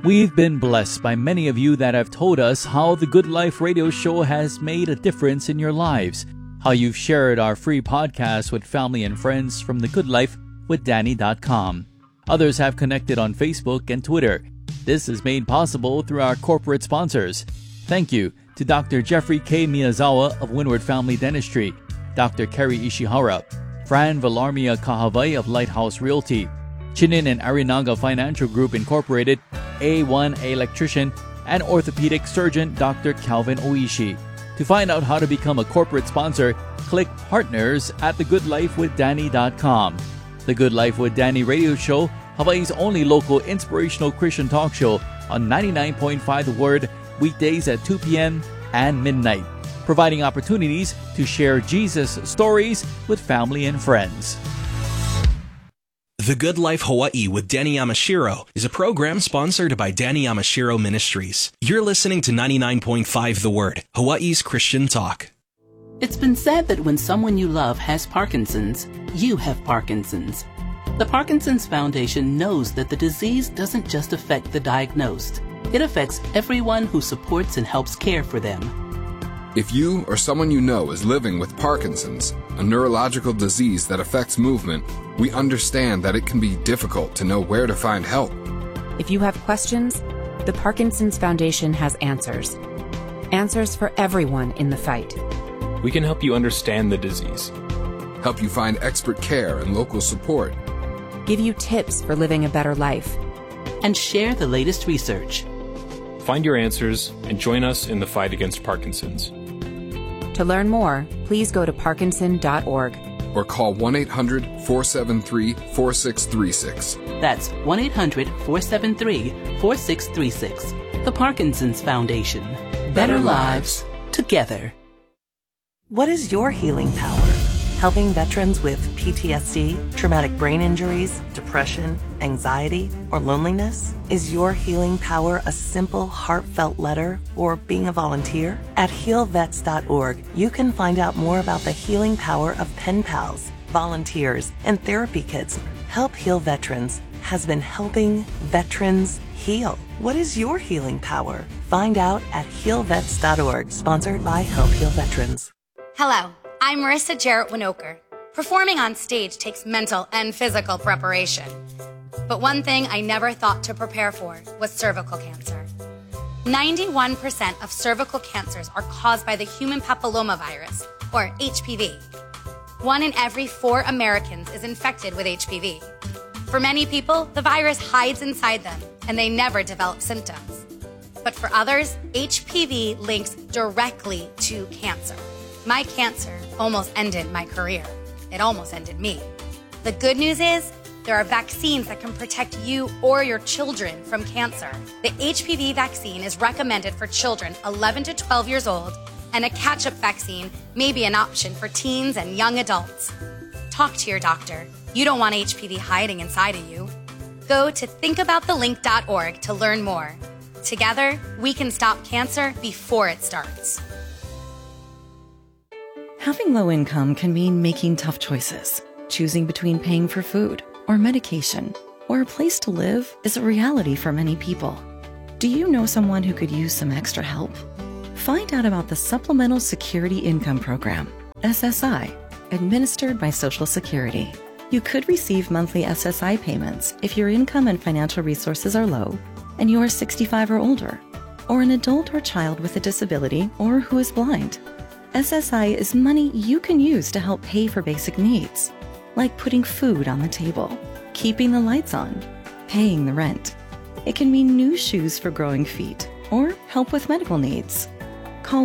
We've been blessed by many of you that have told us how the Good Life radio show has made a difference in your lives, how you've shared our free podcast with family and friends from thegoodlifewithdanny.com. Others have connected on Facebook and Twitter. This is made possible through our corporate sponsors. Thank you to Dr. Jeffrey K. Miyazawa of Windward Family Dentistry, Dr. Kerry Ishihara, Fran Villarmia Kahavai of Lighthouse Realty, Chinin and Arinaga Financial Group Incorporated, A1 Electrician, and orthopedic surgeon Dr. Calvin Oishi. To find out how to become a corporate sponsor, click Partners at thegoodlifewithdanny.com. The Good Life with Danny radio show, Hawaii's only local inspirational Christian talk show on 99.5 The Word, weekdays at 2 p.m. and midnight, providing opportunities to share Jesus stories with family and friends. The Good Life Hawaii with Danny Yamashiro is a program sponsored by Danny Yamashiro Ministries. You're listening to 99.5 The Word, Hawaii's Christian talk. It's been said that when someone you love has Parkinson's, you have Parkinson's. The Parkinson's Foundation knows that the disease doesn't just affect the diagnosed. It affects everyone who supports and helps care for them. If you or someone you know is living with Parkinson's, a neurological disease that affects movement, we understand that it can be difficult to know where to find help. If you have questions, the Parkinson's Foundation has answers. Answers for everyone in the fight. We can help you understand the disease, help you find expert care and local support, give you tips for living a better life, and share the latest research. Find your answers and join us in the fight against Parkinson's. To learn more, please go to parkinson.org or call 1-800-473-4636. That's 1-800-473-4636. The Parkinson's Foundation. Better lives together. What is your healing power? Helping veterans with PTSD, traumatic brain injuries, depression, anxiety, or loneliness? Is your healing power a simple, heartfelt letter or being a volunteer? At healvets.org, you can find out more about the healing power of pen pals, volunteers, and therapy kits. Help Heal Veterans has been helping veterans heal. What is your healing power? Find out at healvets.org, sponsored by Help Heal Veterans. Hello. I'm Marissa Jarrett Winoker. Performing on stage takes mental and physical preparation. But one thing I never thought to prepare for was cervical cancer. 91% of cervical cancers are caused by the human papillomavirus, or HPV. 1 in every 4 Americans is infected with HPV. For many people, the virus hides inside them, and they never develop symptoms. But for others, HPV links directly to cancer. My cancer almost ended my career. It almost ended me. The good news is there are vaccines that can protect you or your children from cancer. The HPV vaccine is recommended for children 11 to 12 years old, and a catch-up vaccine may be an option for teens and young adults. Talk to your doctor. You don't want HPV hiding inside of you. Go to thinkaboutthelink.org to learn more. Together, we can stop cancer before it starts. Having low income can mean making tough choices. Choosing between paying for food or medication or a place to live is a reality for many people. Do you know someone who could use some extra help? Find out about the Supplemental Security Income Program, SSI, administered by Social Security. You could receive monthly SSI payments if your income and financial resources are low and you are 65 or older, or an adult or child with a disability or who is blind. SSI is money you can use to help pay for basic needs, like putting food on the table, keeping the lights on, paying the rent. It can mean new shoes for growing feet or help with medical needs. Call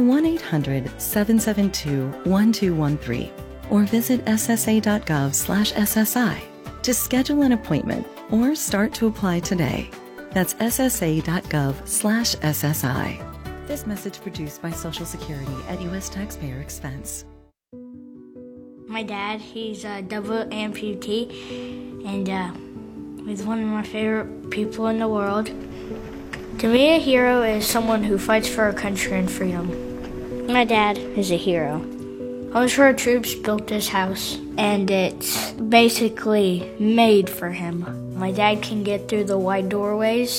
1-800-772-1213 or visit ssa.gov/SSI to schedule an appointment or start to apply today. That's ssa.gov/SSI. This message produced by Social Security at U.S. taxpayer expense. My dad, he's a double amputee, and he's one of my favorite people in the world. To me, a hero is someone who fights for our country and freedom. My dad is a hero. Onshore troops built this house, and it's basically made for him. My dad can get through the wide doorways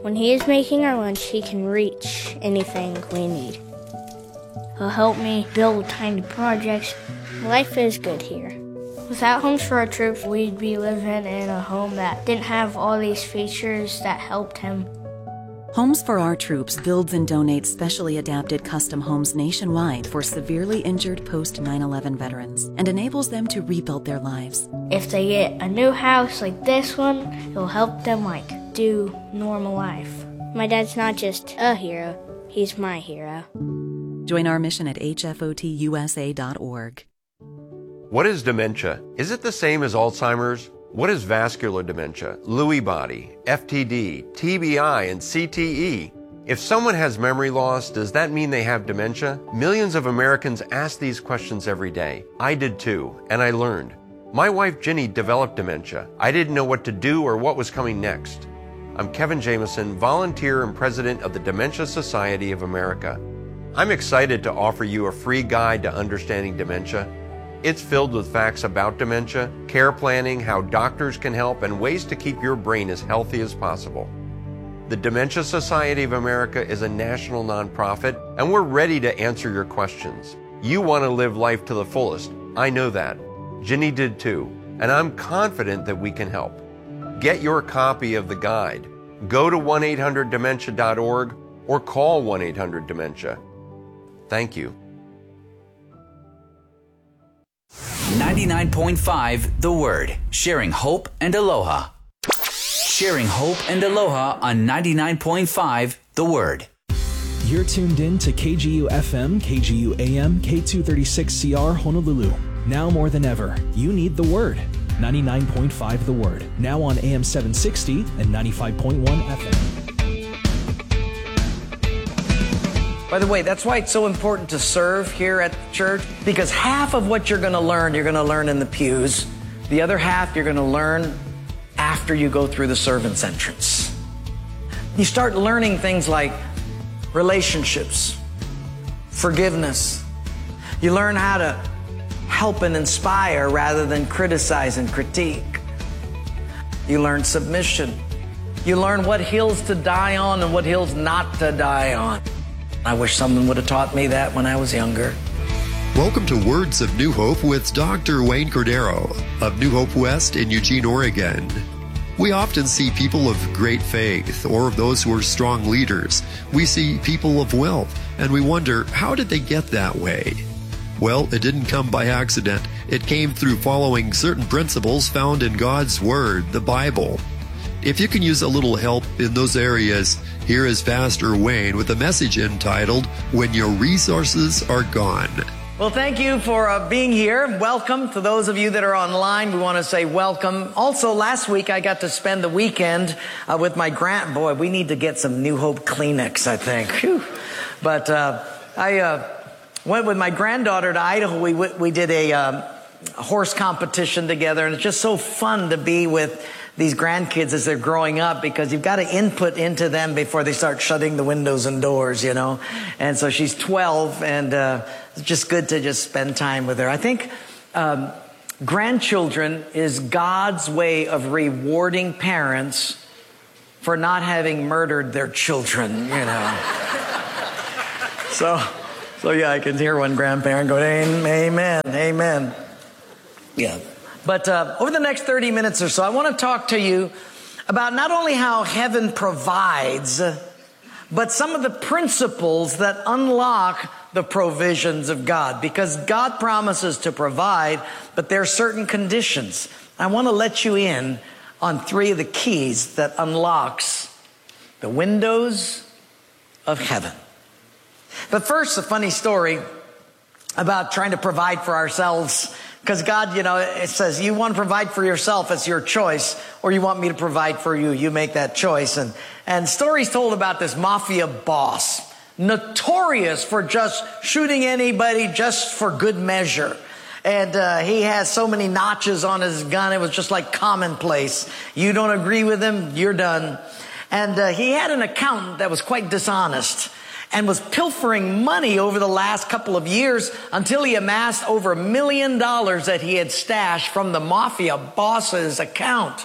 When he is making our lunch, he can reach anything we need. He'll help me build tiny projects. Life is good here. Without Homes for Our Troops, we'd be living in a home that didn't have all these features that helped him. Homes for Our Troops builds and donates specially adapted custom homes nationwide for severely injured post-9/11 veterans and enables them to rebuild their lives. If they get a new house like this one, it'll help them do normal life. My dad's not just a hero, he's my hero. Join our mission at hfotusa.org. What is dementia? Is it the same as Alzheimer's? What is vascular dementia, Lewy body, FTD, TBI, and CTE? If someone has memory loss, does that mean they have dementia? Millions of Americans ask these questions every day. I did too, and I learned. My wife Ginny developed dementia. I didn't know what to do or what was coming next. I'm Kevin Jameson, volunteer and president of the Dementia Society of America. I'm excited to offer you a free guide to understanding dementia. It's filled with facts about dementia, care planning, how doctors can help, and ways to keep your brain as healthy as possible. The Dementia Society of America is a national nonprofit, and we're ready to answer your questions. You want to live life to the fullest. I know that. Ginny did too, and I'm confident that we can help. Get your copy of the guide. Go to 1-800-DEMENTIA.org or call 1-800-DEMENTIA. Thank you. 99.5 The Word, sharing hope and aloha. Sharing hope and aloha on 99.5 The Word. You're tuned in to KGU FM, KGU AM, K236CR Honolulu. Now more than ever, you need the Word. 99.5 The Word, now on AM 760 and 95.1 FM. By the way, that's why it's so important to serve here at the church, because half of what you're going to learn in the pews. The other half you're going to learn after you go through the servant's entrance. You start learning things like relationships, forgiveness. You learn how to help and inspire rather than criticize and critique. You learn submission. You learn what hills to die on and what hills not to die on. I wish someone would have taught me that when I was younger. Welcome to Words of New Hope with Dr. Wayne Cordero of New Hope West in Eugene, Oregon. We often see people of great faith or of those who are strong leaders. We see people of wealth and we wonder, how did they get that way? Well, it didn't come by accident. It came through following certain principles found in God's Word, the Bible. If you can use a little help in those areas, here is Pastor Wayne with a message entitled, When Your Resources Are Gone. Well, thank you for being here. Welcome to those of you that are online. We want to say welcome. Also, last week I got to spend the weekend with my boy, we need to get some New Hope Kleenex, I think. Whew. But I went with my granddaughter to Idaho. We did a horse competition together, and it's just so fun to be with these grandkids as they're growing up, because you've got to input into them before they start shutting the windows and doors, you know. And so she's 12, and it's just good to just spend time with her. I think grandchildren is God's way of rewarding parents for not having murdered their children, you know. So yeah, I can hear one grandparent go, amen, amen. Yeah. But over the next 30 minutes or so, I want to talk to you about not only how heaven provides, but some of the principles that unlock the provisions of God. Because God promises to provide, but there are certain conditions. I want to let you in on 3 of the keys that unlocks the windows of heaven. But first, a funny story about trying to provide for ourselves. Because God, you know, it says, you want to provide for yourself, it's your choice, or you want me to provide for you, you make that choice. And stories told about this mafia boss, notorious for just shooting anybody just for good measure. And he has so many notches on his gun, it was just like commonplace. You don't agree with him, you're done. And he had an accountant that was quite dishonest and was pilfering money over the last couple of years until he amassed over $1 million that he had stashed from the mafia boss's account.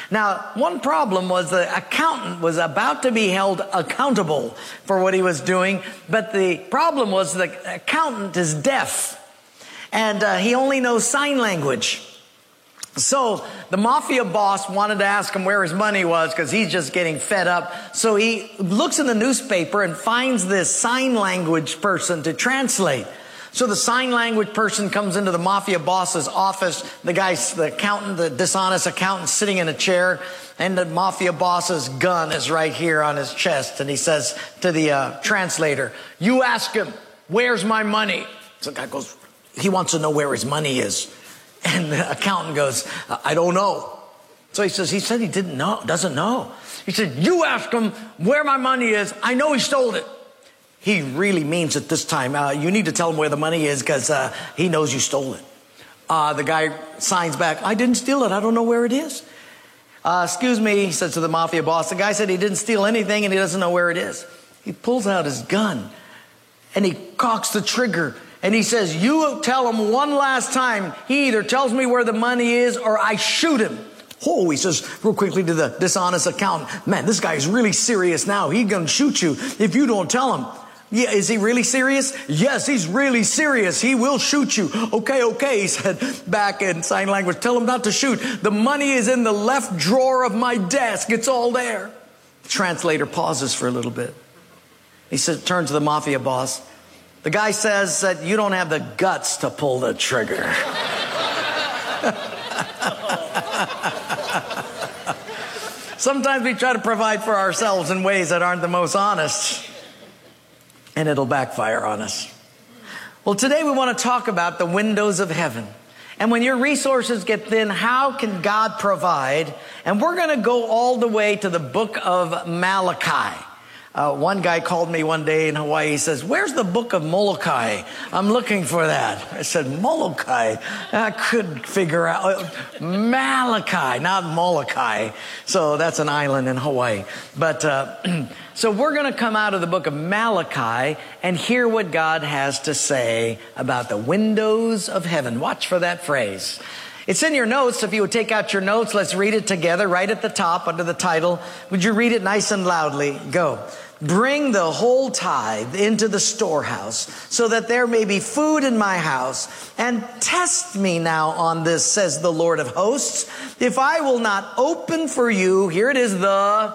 Now, one problem was the accountant was about to be held accountable for what he was doing, but the problem was the accountant is deaf, and he only knows sign language. So the mafia boss wanted to ask him where his money was because he's just getting fed up. So he looks in the newspaper and finds this sign language person to translate. So the sign language person comes into the mafia boss's office. The accountant, the dishonest accountant, sitting in a chair, and the mafia boss's gun is right here on his chest. And he says to the translator, "You ask him, where's my money?" So the guy goes, he wants to know where his money is. And the accountant goes, "I don't know." So he said he doesn't know. He said, "You ask him where my money is. I know he stole it." He really means it this time. You need to tell him where the money is because he knows you stole it. The guy signs back, "I didn't steal it. I don't know where it is." "Excuse me," he says to the mafia boss. The guy said he didn't steal anything and he doesn't know where it is. He pulls out his gun and he cocks the trigger and he says, "You tell him one last time. He either tells me where the money is or I shoot him." "Oh," he says real quickly to the dishonest accountant, "Man, this guy is really serious now. He's going to shoot you if you don't tell him." "Yeah, is he really serious?" "Yes, he's really serious. He will shoot you." Okay, he said back in sign language, "Tell him not to shoot. The money is in the left drawer of my desk. It's all there." The translator pauses for a little bit. He turns to the mafia boss. The guy says that you don't have the guts to pull the trigger. Sometimes we try to provide for ourselves in ways that aren't the most honest, and it'll backfire on us. Well, today we want to talk about the windows of heaven. And when your resources get thin, how can God provide? And we're going to go all the way to the book of Malachi. One guy called me one day in Hawaii. He says, "Where's the book of Molokai? I'm looking for that." I said, "Molokai?" I couldn't figure out. Malachi, not Molokai. So that's an island in Hawaii. But so we're going to come out of the book of Malachi and hear what God has to say about the windows of heaven. Watch for that phrase. It's in your notes. If you would take out your notes, let's read it together right at the top under the title. Would you read it nice and loudly? Go. "Bring the whole tithe into the storehouse so that there may be food in my house. And test me now on this, says the Lord of hosts, if I will not open for you," here it is, the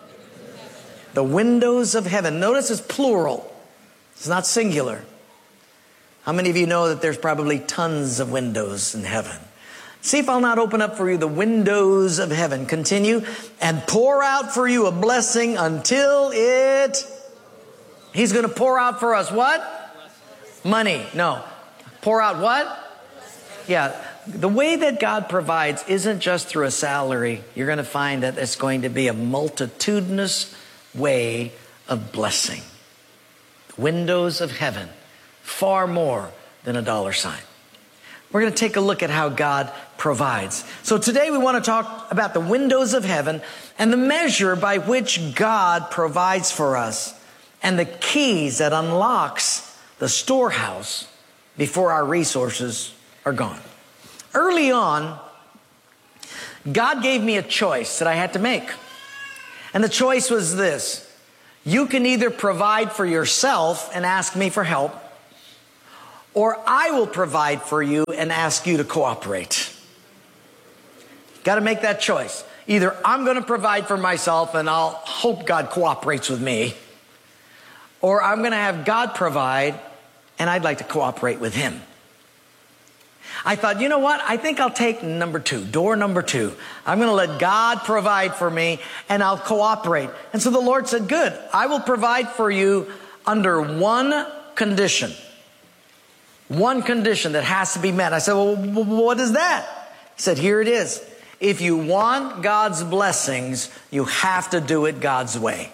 windows of heaven. Notice it's plural. It's not singular. How many of you know that there's probably tons of windows in heaven? "See if I'll not open up for you the windows of heaven." Continue. "And pour out for you a blessing until it..." He's going to pour out for us what? Money. No. Pour out what? Yeah. The way that God provides isn't just through a salary. You're going to find that it's going to be a multitudinous way of blessing. Windows of heaven. Far more than a dollar sign. We're going to take a look at how God provides. So today we want to talk about the windows of heaven and the measure by which God provides for us and the keys that unlocks the storehouse before our resources are gone. Early on, God gave me a choice that I had to make. And the choice was this: you can either provide for yourself and ask me for help, or I will provide for you and ask you to cooperate. Got to make that choice. Either I'm going to provide for myself and I'll hope God cooperates with me, or I'm going to have God provide and I'd like to cooperate with Him. I thought, you know what? I think I'll take door number two. I'm going to let God provide for me and I'll cooperate. And so the Lord said, "Good, I will provide for you under one condition. One condition that has to be met." I said, "Well, what is that?" He said, "Here it is. If you want God's blessings, you have to do it God's way.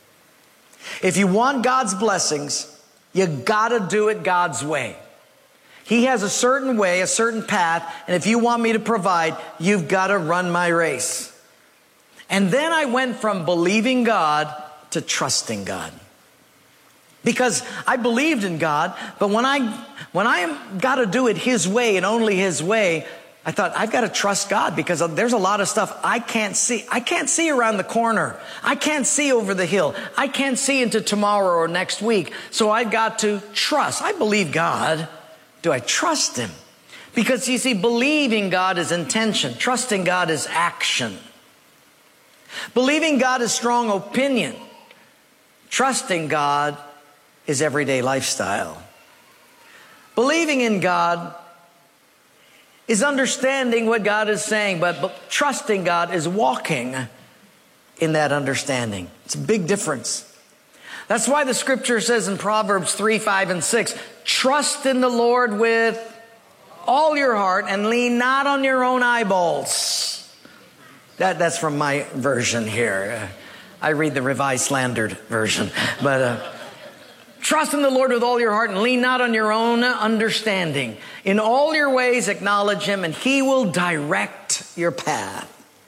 If you want God's blessings, you got to do it God's way. He has a certain way, a certain path, and if you want me to provide, you've got to run my race." And then I went from believing God to trusting God. Because I believed in God, but when I got to do it His way and only His way, I thought, I've got to trust God because there's a lot of stuff I can't see. I can't see around the corner. I can't see over the hill. I can't see into tomorrow or next week. So I've got to trust. I believe God. Do I trust Him? Because you see, believing God is intention. Trusting God is action. Believing God is strong opinion. Trusting God is everyday lifestyle. Believing in God is understanding what God is saying, but trusting God is walking in that understanding. It's a big difference. That's why the scripture says in Proverbs 3, 5, and 6, trust in the Lord with all your heart and lean not on your own eyeballs. That's from my version here. I read the Revised Slandered version. But trust in the Lord with all your heart and lean not on your own understanding. In all your ways acknowledge Him and He will direct your path.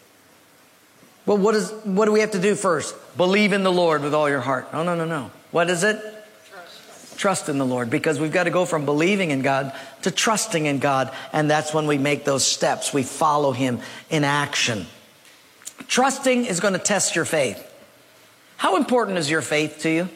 Well, what do we have to do first? Believe in the Lord with all your heart. No. What is it? Trust in the Lord, because we've got to go from believing in God to trusting in God. And that's when we make those steps. We follow Him in action. Trusting is going to test your faith. How important is your faith to you?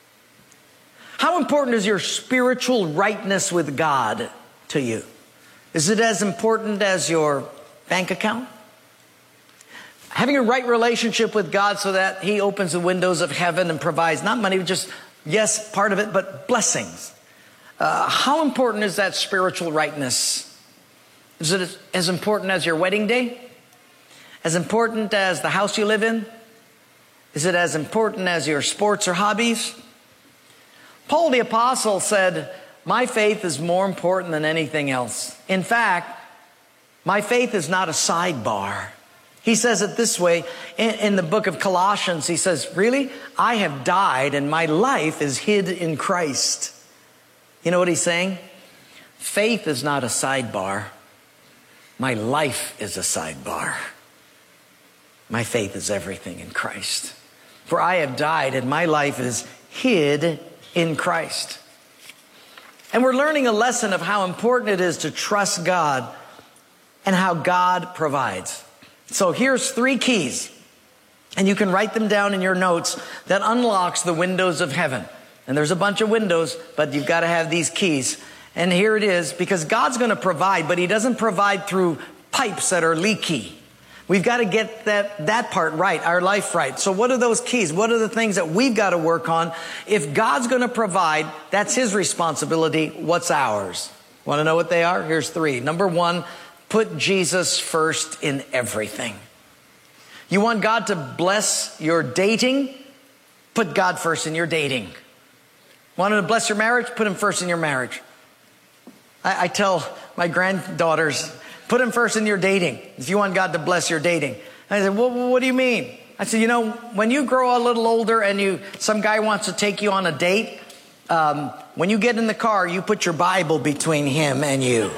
How important is your spiritual rightness with God to you? Is it as important as your bank account? Having a right relationship with God so that He opens the windows of heaven and provides not money, just, yes, part of it, but blessings. How important is that spiritual rightness? Is it as important as your wedding day? As important as the house you live in? Is it as important as your sports or hobbies? Paul the Apostle said, my faith is more important than anything else. In fact, my faith is not a sidebar. He says it this way in the book of Colossians. He says, really? I have died and my life is hid in Christ. You know what he's saying? Faith is not a sidebar. My life is a sidebar. My faith is everything in Christ. For I have died and my life is hid in Christ. And we're learning a lesson of how important it is to trust God and how God provides. So here's 3 keys, and you can write them down in your notes, that unlocks the windows of heaven. And there's a bunch of windows, but you've got to have these keys. And here it is, because God's going to provide, but He doesn't provide through pipes that are leaky. We've got to get that part right, our life right. So what are those keys? What are the things that we've got to work on? If God's going to provide, that's His responsibility. What's ours? Want to know what they are? Here's 3. Number 1, put Jesus first in everything. You want God to bless your dating? Put God first in your dating. Want Him to bless your marriage? Put Him first in your marriage. I tell my granddaughters, put Him first in your dating. If you want God to bless your dating. I said, well, what do you mean? I said, you know, when you grow a little older and some guy wants to take you on a date, when you get in the car, you put your Bible between him and you.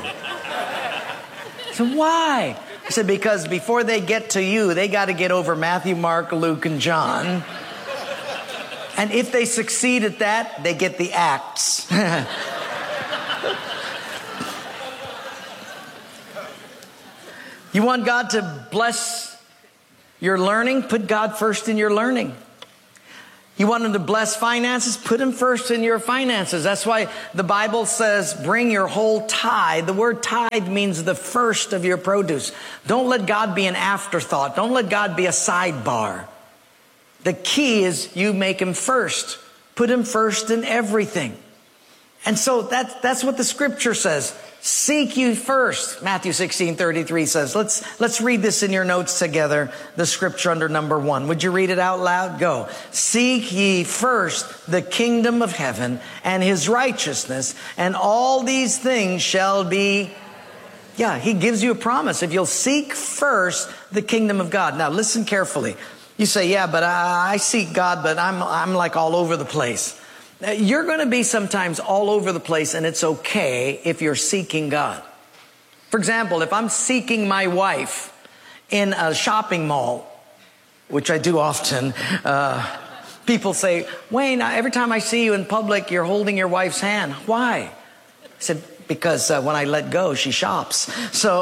I said, why? I said, because before they get to you, they got to get over Matthew, Mark, Luke, and John. And if they succeed at that, they get the Acts. You want God to bless your learning? Put God first in your learning. You want Him to bless finances? Put Him first in your finances. That's why the Bible says, bring your whole tithe. The word tithe means the first of your produce. Don't let God be an afterthought. Don't let God be a sidebar. The key is you make Him first. Put Him first in everything. And so that's what the scripture says. Seek you first. Matthew 16:33 says, let's read this in your notes together, the scripture under number 1. Would you read it out loud? Go. Seek ye first the kingdom of heaven and His righteousness, and all these things shall be. Yeah, He gives you a promise. If you'll seek first the kingdom of God. Now listen carefully. You say, yeah, but I seek God, but I'm like all over the place. You're going to be sometimes all over the place, and it's okay if you're seeking God. For example, if I'm seeking my wife in a shopping mall, which I do often, people say, Wayne, every time I see you in public, you're holding your wife's hand. Why? I said, because when I let go, she shops. So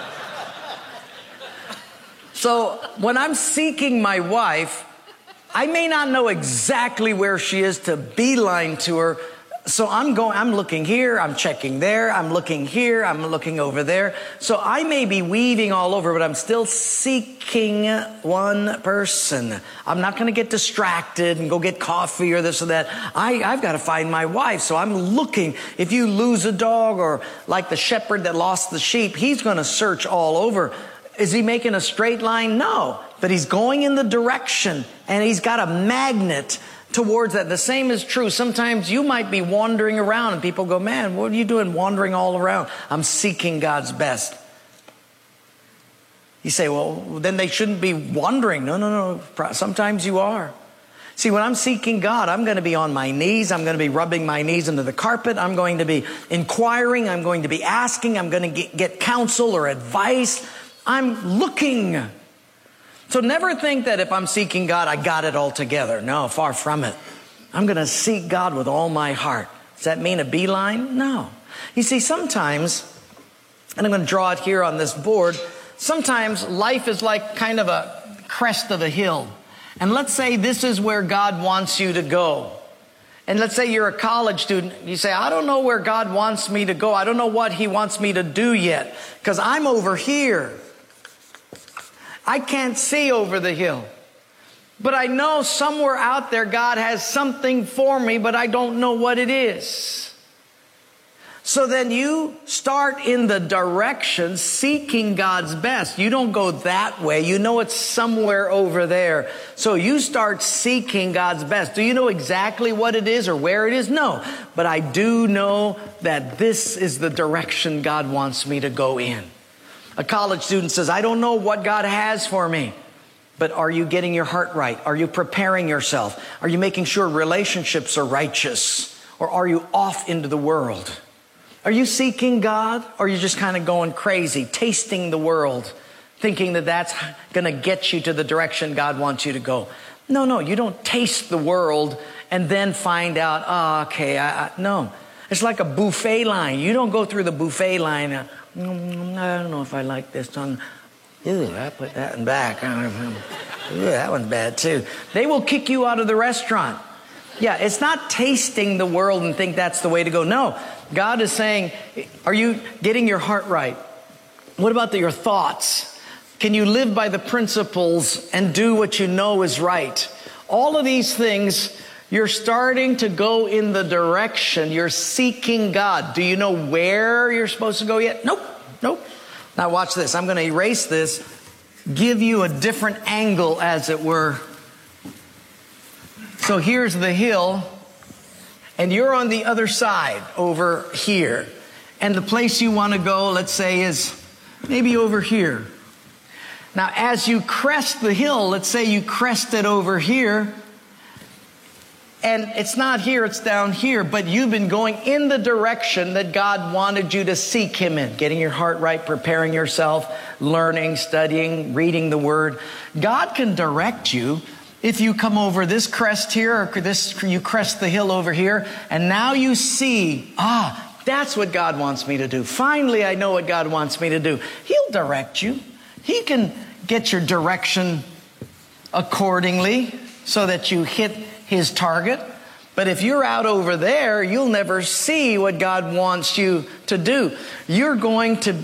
when I'm seeking my wife, I may not know exactly where she is to beeline to her. So I'm looking here, I'm checking there, I'm looking here, I'm looking over there. So I may be weaving all over, but I'm still seeking one person. I'm not going to get distracted and go get coffee or this or that. I've got to find my wife. So I'm looking. If you lose a dog, or like the shepherd that lost the sheep, he's going to search all over. Is he making a straight line? No. But he's going in the direction, and he's got a magnet towards that. The same is true. Sometimes you might be wandering around and people go, man, what are you doing wandering all around? I'm seeking God's best. You say, well, then they shouldn't be wandering. No. Sometimes you are. See, when I'm seeking God, I'm going to be on my knees. I'm going to be rubbing my knees into the carpet. I'm going to be inquiring. I'm going to be asking. I'm going to get counsel or advice. I'm looking. So never think that if I'm seeking God, I got it all together. No, far from it. I'm going to seek God with all my heart. Does that mean a beeline? No. You see, sometimes, and I'm going to draw it here on this board, sometimes life is like kind of a crest of a hill. And let's say this is where God wants you to go. And let's say you're a college student. You say, I don't know where God wants me to go. I don't know what He wants me to do yet, because I'm over here. I can't see over the hill. But I know somewhere out there God has something for me, but I don't know what it is. So then you start in the direction seeking God's best. You don't go that way. You know it's somewhere over there. So you start seeking God's best. Do you know exactly what it is or where it is? No. But I do know that this is the direction God wants me to go in. A college student says, I don't know what God has for me. But are you getting your heart right? Are you preparing yourself? Are you making sure relationships are righteous? Or are you off into the world? Are you seeking God? Or are you just kind of going crazy, tasting the world, thinking that that's going to get you to the direction God wants you to go? No, you don't taste the world and then find out, no. It's like a buffet line. You don't go through the buffet line. I don't know if I like this one. Ew, I put that in back. Ew, that one's bad too. They will kick you out of the restaurant. Yeah, it's not tasting the world and think that's the way to go. No, God is saying, are you getting your heart right? What about your thoughts? Can you live by the principles and do what you know is right? All of these things, you're starting to go in the direction. You're seeking God. Do you know where you're supposed to go yet? Nope. Now watch this. I'm going to erase this, give you a different angle, as it were. So here's the hill, and you're on the other side over here. And the place you want to go, let's say, is maybe over here. Now, as you crest the hill, let's say you crest it over here, and it's not here, it's down here, but you've been going in the direction that God wanted you to seek Him in, getting your heart right, preparing yourself, learning, studying, reading the Word. God can direct you if you come over this crest here, or you crest the hill over here, and now you see, that's what God wants me to do. Finally, I know what God wants me to do. He'll direct you. He can get your direction accordingly so that you hit His target. But if you're out over there, you'll never see what God wants you to do. You're going to